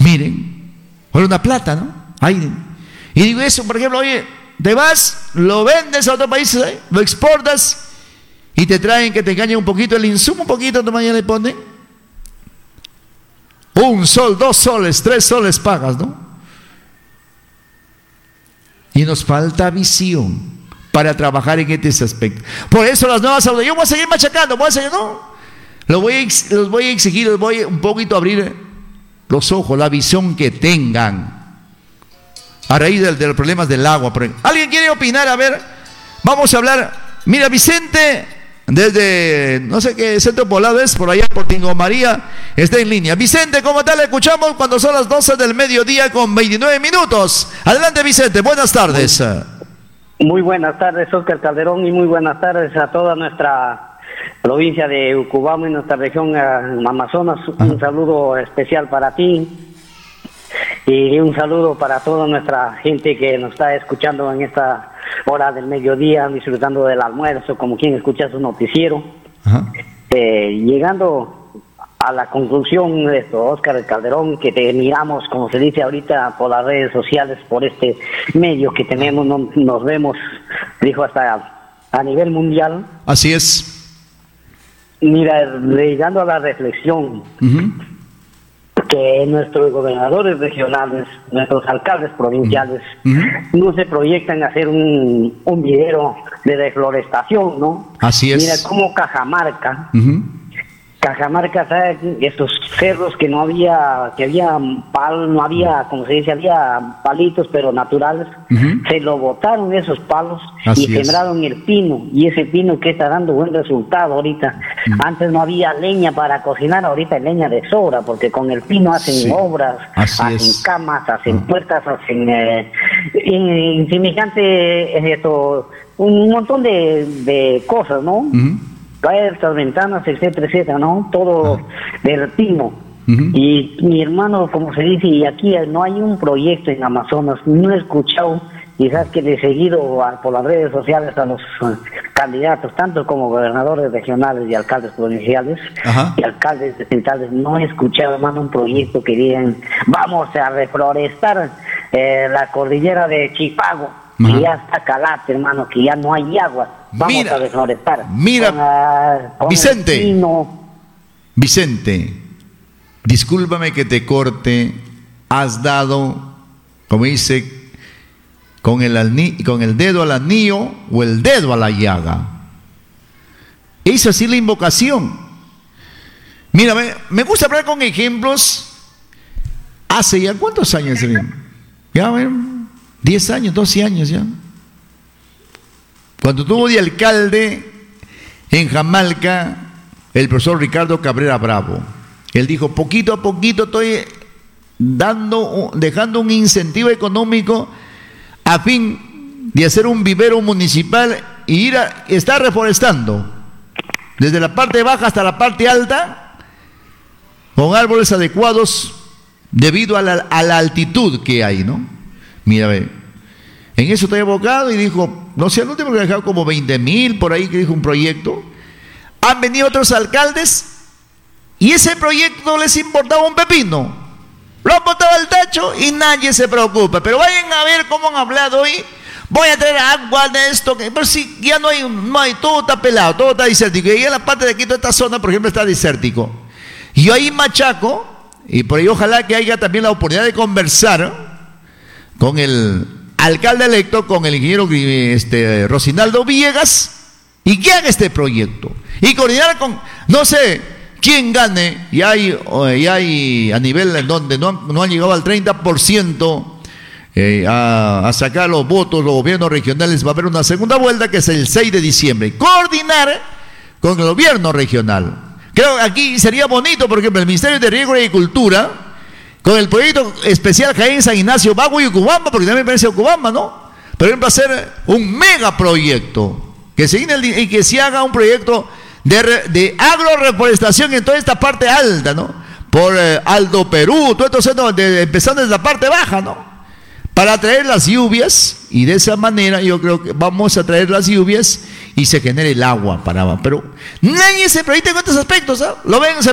miren, por una plata, ¿no? Ahí. Y digo eso, por ejemplo, oye, te vas, lo vendes a otros países, lo exportas y te traen que te engañen un poquito el insumo, un poquito, tu mañana le ponen 1 sol, 2 soles, 3 soles pagas, ¿no? Y nos falta visión para trabajar en este aspecto. Por eso las nuevas autoridades, yo voy a seguir machacando, ¿no? Los voy a exigir, les voy un poquito a abrir los ojos, la visión que tengan a raíz de los problemas del agua. ¿Alguien quiere opinar? A ver, vamos a hablar. Mira, Vicente, desde, no sé qué centro poblado es, por allá por Tingo María, está en línea. Vicente, ¿cómo tal? Le escuchamos cuando son las 12 del mediodía con 29 minutos. Adelante, Vicente, buenas tardes. Muy buenas tardes, Óscar Calderón, y muy buenas tardes a toda nuestra provincia de Ucubamba y nuestra región Amazonas. Un saludo especial para ti y un saludo para toda nuestra gente que nos está escuchando en esta hora del mediodía, disfrutando del almuerzo, como quien escucha su noticiero. Llegando a la conclusión de esto, Óscar Calderón, que te miramos, como se dice ahorita, por las redes sociales, por este medio que tenemos, nos vemos, dijo, hasta a nivel mundial. Así es. Mira, llegando a la reflexión, que nuestros gobernadores regionales, nuestros alcaldes provinciales, no se proyectan a hacer un vivero de deflorestación, ¿no? Así es. Mira, como Cajamarca, ¿sabes? Estos cerros que no había, no había, como se dice, había palitos, pero naturales, se lo botaron esos palos. Así y sembraron el pino, y ese pino que está dando buen resultado ahorita. Antes no había leña para cocinar, ahorita hay leña de sobra, porque con el pino hacen obras, hacen camas, hacen puertas, hacen semejante un montón de cosas, ¿no? Puertas, ventanas, etcétera, etcétera, ¿no? Todo del pino. Y mi hermano, como se dice, y aquí no hay un proyecto en Amazonas, no he escuchado, quizás que le he seguido por las redes sociales a los candidatos, tanto como gobernadores regionales y alcaldes provinciales y alcaldes distritales, no he escuchado, hermano, un proyecto que digan, vamos a reforestar la cordillera de Chipago, que ya está calate, hermano, que ya no hay agua. Vamos a desforestar. Mira, Vicente, discúlpame que te corte, has dado, como dice, con el dedo al anillo o el dedo a la llaga. Hizo así la invocación. Mira, me gusta hablar con ejemplos. Hace ya, ¿cuántos años? Ya, 10 años, 12 años ya. Cuando tuvo de alcalde en Jamalca el profesor Ricardo Cabrera Bravo, él dijo, poquito a poquito estoy dejando un incentivo económico a fin de hacer un vivero municipal y estar reforestando desde la parte baja hasta la parte alta con árboles adecuados debido a la altitud que hay, ¿no? Mira, ve, en eso estoy abocado y dijo, no sé, el último que ha dejado como 20,000 por ahí, que dijo un proyecto. Han venido otros alcaldes y ese proyecto no les importaba un pepino. Lo han botado al tacho y nadie se preocupa. Pero vayan a ver cómo han hablado hoy. Voy a traer agua de esto, pero si ya no hay, todo está pelado, todo está desértico. Y en la parte de aquí, toda esta zona, por ejemplo, está desértico. Y yo ahí machaco, y por ahí ojalá que haya también la oportunidad de conversar con el alcalde electo, con el ingeniero Rosinaldo Villegas, y que haga este proyecto. Y coordinar con, no sé quién gane, y hay a nivel en donde no han llegado al 30%, a sacar los votos, los gobiernos regionales, va a haber una segunda vuelta que es el 6 de diciembre. Coordinar con el gobierno regional. Creo que aquí sería bonito, por ejemplo, el Ministerio de Riego y Agricultura, con el proyecto especial Jaén San Ignacio, Bagua y Ucubamba, porque también me parece Ucubamba, ¿no? Por ejemplo, hacer un megaproyecto, que se haga un proyecto de agroreforestación en toda esta parte alta, ¿no? Por Aldo Perú, todo esto, empezando desde la parte baja, ¿no? Para atraer las lluvias, y de esa manera yo creo que vamos a traer las lluvias y se genere el agua pero nadie se proyecta en otros aspectos, ¿eh? Lo ven,